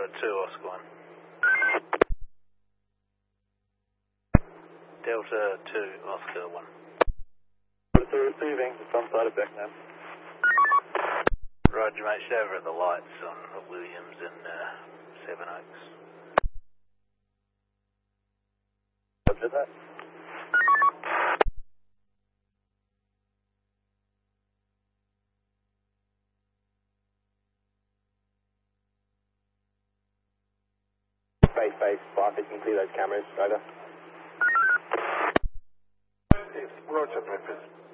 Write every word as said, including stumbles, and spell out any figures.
two, Oscar one. Delta two, Oscar one. Delta receiving, front side of Becknam. Roger, mate, stay over at the lights on Williams and uh, Seven Oaks. Roger that. Base, base, five, you can clear those cameras, over. Roger, Memphis.